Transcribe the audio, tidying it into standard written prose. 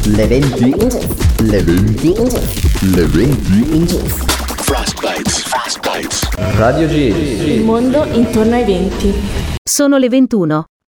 Le 20. Le 20. Le 20. Fast Bites. Radio G. Il mondo intorno ai 20. Sono le 21.